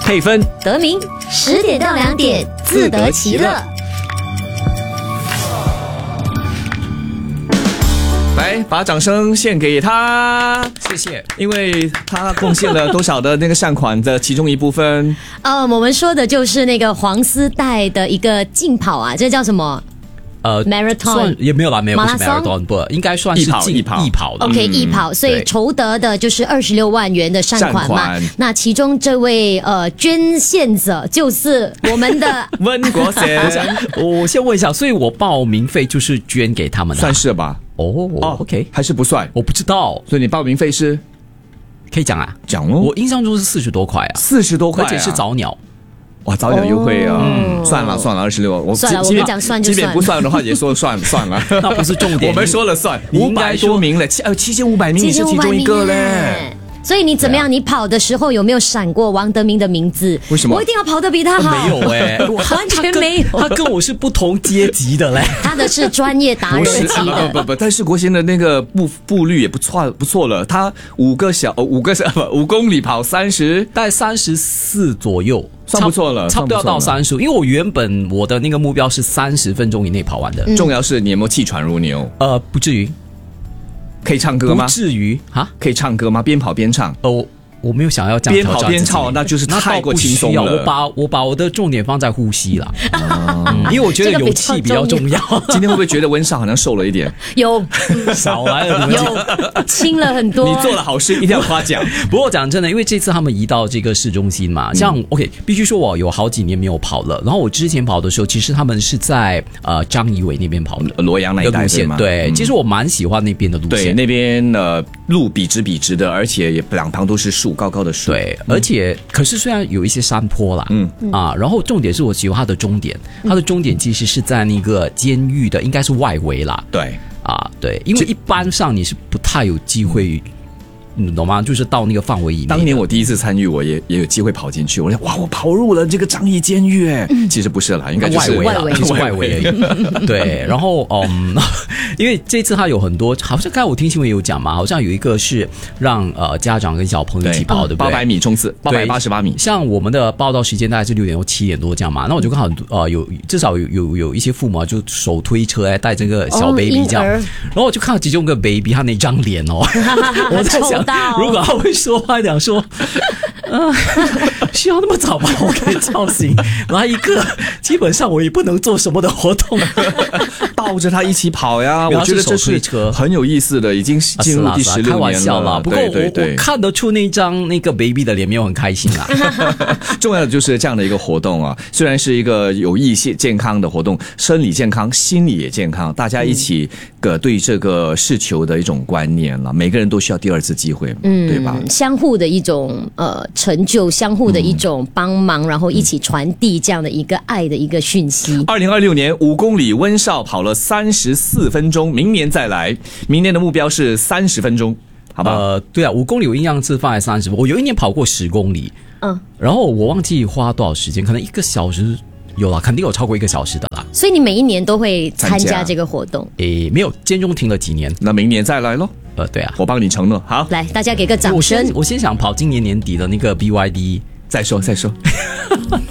配分得名，10点到2点，自得其乐。 来，把掌声献给他， 谢谢。 因为他贡献了多少的那个善款的其中一部分。 我们说的就是那个黄丝带的一个竞跑啊，这叫什么？marathon 也没有啦，没有，不是马拉松 marathon， 不，应该算是易跑的。 OK， 易跑，所以筹得的就是26万元的善款嘛。那其中这位捐献者就是我们的温国贤。 我先问一下，所以我报名费就是捐给他们的， 算是吧？ OK， 还是不算？ 我不知道， 所以你报名费是可以讲啊？ 讲哦， 我印象中是40多块啊 ，40多块， 而且是早鸟。 哇，早点优惠啊！算了26，我算了，我跟你讲算就算， 即便不算的话也说算了， 那不是重点。 我们说了算，500多名了，7500名也是其中一个嘞。 所以你怎么样？你跑的时候有没有闪过王德明的名字？ 为什么？ 我一定要跑得比他好。 没有完全没有。 他跟我是不同阶级的嘞。 他的是专业达人级的。 不，但是国贤的那个步率也不错了。他5公里跑30， 大概34左右， 算不错了， 差不多要到35。因为我原本我的那个目标是30分钟以内跑完的。 重要是你有没有气喘如牛？ 不至于。 可以唱歌吗？ 不至于啊， 可以唱歌吗？边跑边唱？ 我没有想要这样边跑边唱，那就是太过轻松了。 我把我的重点放在呼吸了，因为我觉得有气比较重要。 今天会不会觉得温莎好像瘦了一点？ 有， 少来了， 有轻了很多。 你做了好事，一定要夸奖。 不过讲真的，因为这次他们移到这个市中心嘛，像 OK， 必须说我有好几年没有跑了。然后我之前跑的时候，其实他们是在张仪伟那边跑的， 罗阳那一带路线。对，其实我蛮喜欢那边的路线。 对，那边路笔直的，而且也两旁都是树，高高的树。 对，而且可是虽然有一些山坡啦，然后重点是我喜欢它的终点，它的终点其实是在那个监狱的，应该是外围啦。 对， 对，因为一般上你是不太有机会。你懂吗？就是到那个范围以内。 当年我第一次参与，我也有机会跑进去。我想，哇，我跑入了这个张仪监狱哎，其实不是啦，应该就是外围，就是外围而已。对，然后因为这次他有很多，好像刚才我听新闻有讲嘛，好像有一个是让家长跟小朋友一起跑，对不对 ？800米冲刺，888米。 像我们的报道时间大概是6点或7点多这样嘛，那我就看好至少有一些父母就手推车带这个小 baby 这样，然后我就看到其中一个 baby 他那张脸我在想。如果他会说话讲说需要那么早把我给叫醒，然后一个基本上我也不能做什么的活动， 抱着他一起跑呀，我觉得这是很有意思的，已经进入第16年了。 开玩笑啦，不过我看得出那个 baby 的脸没有很开心啊。 重要的就是这样的一个活动啊，虽然是一个有益健康的活动，生理健康，心理也健康，大家一起对这个事球的一种观念了，每个人都需要第二次机会，对吧？ 相互的一种成就，相互的一种帮忙，然后一起传递这样的一个爱的一个讯息。 2026年5公里温少跑了34分钟，明年再来，明年的目标是30分钟，好吧？ 对啊，5公里我印象是放在30分，我有一年跑过10公里，然后我忘记花多少时间，可能1个小时。有啦，肯定有超过1个小时的啦。 所以你每一年都会参加这个活动？ 没有，间中停了几年。 那明年再来咯。 对啊， 我帮你承诺。好， 来，大家给个掌声。 我先想跑今年年底的那个 BYD， 再说。